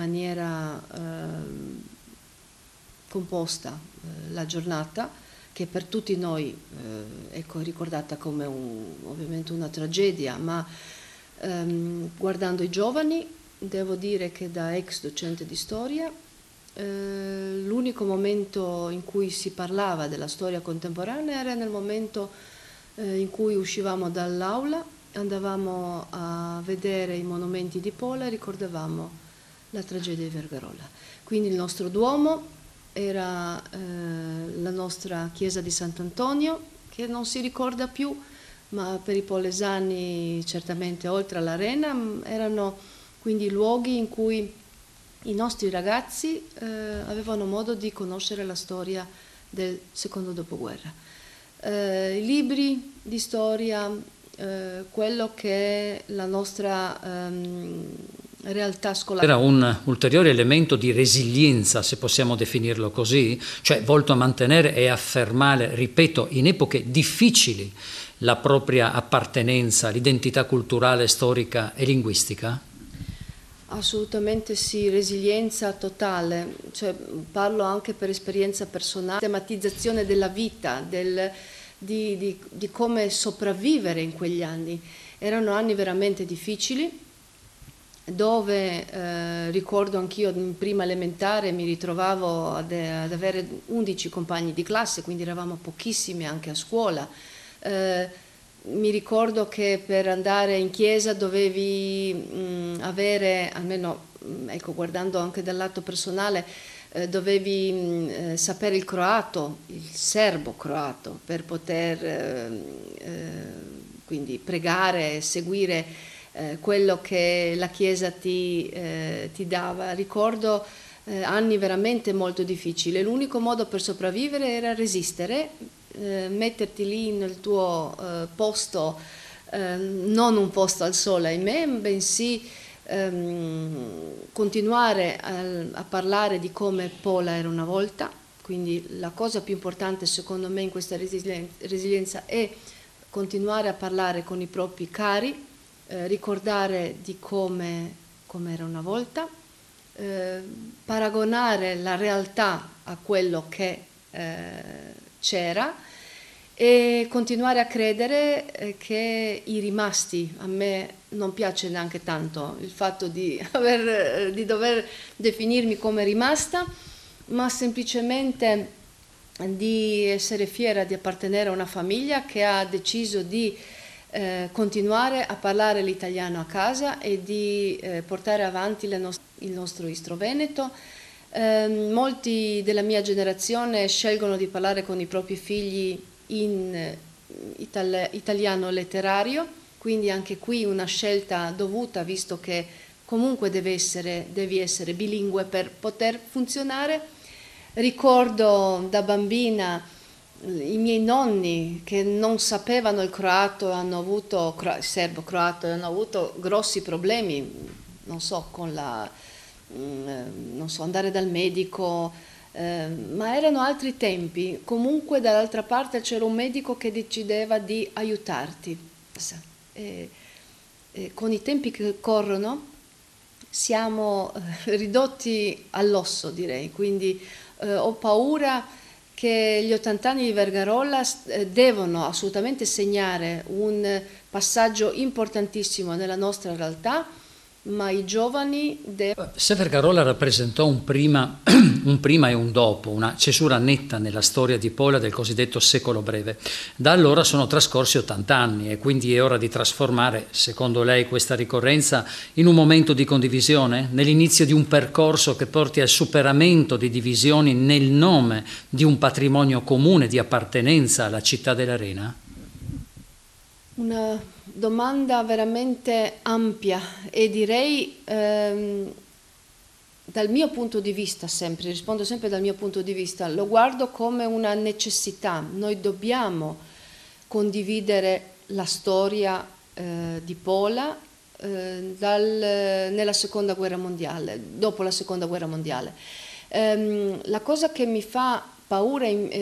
maniera composta la giornata, che per tutti noi ecco, è ricordata come ovviamente una tragedia, ma guardando i giovani devo dire che da ex docente di storia l'unico momento in cui si parlava della storia contemporanea era nel momento in cui uscivamo dall'aula, andavamo a vedere i monumenti di Pola e ricordavamo la tragedia di Vergarola. Quindi il nostro Duomo era la nostra chiesa di Sant'Antonio, che non si ricorda più, ma per i polesani certamente oltre all'arena erano quindi luoghi in cui i nostri ragazzi avevano modo di conoscere la storia del secondo dopoguerra. I libri di storia, quello che è la nostra realtà scolastica. Era un ulteriore elemento di resilienza, se possiamo definirlo così, cioè volto a mantenere e affermare, ripeto, in epoche difficili la propria appartenenza, l'identità culturale, storica e linguistica? Assolutamente sì, resilienza totale, cioè, parlo anche per esperienza personale, sistematizzazione della vita, di come sopravvivere in quegli anni. Erano anni veramente difficili, dove ricordo anch'io in prima elementare mi ritrovavo ad avere 11 compagni di classe, quindi eravamo pochissimi anche a scuola. Mi ricordo che per andare in chiesa dovevi avere, almeno ecco, guardando anche dal lato personale, dovevi sapere il croato, il serbo croato, per poter quindi pregare, seguire quello che la chiesa ti dava. Ricordo anni veramente molto difficili. L'unico modo per sopravvivere era resistere, metterti lì nel tuo posto, non un posto al sole, ahimè, bensì continuare a parlare di come Pola era una volta. Quindi la cosa più importante secondo me in questa resilienza è continuare a parlare con i propri cari, ricordare di come era una volta, paragonare la realtà a quello che c'era e continuare a credere che i rimasti, a me non piace neanche tanto il fatto di dover definirmi come rimasta, ma semplicemente di essere fiera di appartenere a una famiglia che ha deciso di continuare a parlare l'italiano a casa e di portare avanti il nostro Istro Veneto. Molti della mia generazione scelgono di parlare con i propri figli in italiano letterario, quindi anche qui una scelta dovuta, visto che comunque devi essere bilingue per poter funzionare. Ricordo da bambina i miei nonni che non sapevano il croato, hanno avuto serbo-croato, hanno avuto grossi problemi, non so, con non so, andare dal medico, ma erano altri tempi. Comunque dall'altra parte c'era un medico che decideva di aiutarti. Con i tempi che corrono siamo ridotti all'osso, direi, quindi ho paura che gli 80 anni di Vergarola devono assolutamente segnare un passaggio importantissimo nella nostra realtà, ma i giovani devono... Se Vergarola rappresentò un prima e un dopo, una cesura netta nella storia di Pola del cosiddetto secolo breve, da allora sono trascorsi 80 anni e quindi è ora di trasformare, secondo lei, questa ricorrenza in un momento di condivisione, nell'inizio di un percorso che porti al superamento di divisioni nel nome di un patrimonio comune di appartenenza alla città dell'Arena? Una domanda veramente ampia e direi dal mio punto di vista sempre, rispondo sempre dal mio punto di vista, lo guardo come una necessità. Noi dobbiamo condividere la storia di Pola nella seconda guerra mondiale, dopo la seconda guerra mondiale. La cosa che mi fa paura